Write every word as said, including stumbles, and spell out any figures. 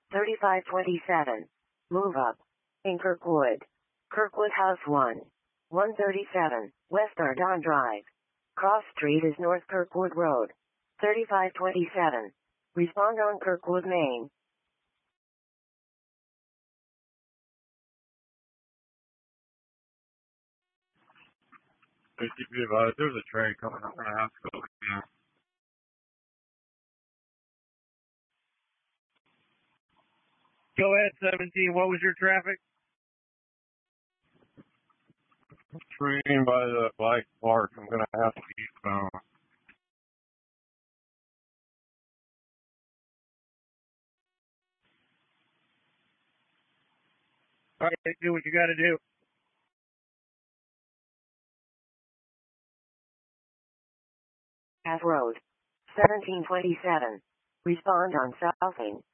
thirty-five twenty-seven. Move up. In Kirkwood. Kirkwood House one. one thirty-seven, West Ardon Drive. Cross Street is North Kirkwood Road. thirty-five twenty-seven. Respond on Kirkwood, Maine. Hey, keep me advised, there's a train coming up. I'm gonna have to go. Yeah. Go ahead, seventeen. What was your traffic? Train by the bike park. I'm gonna have to eastbound. All right, do what you got to do. Path Road. seventeen twenty-seven. Respond on Southing.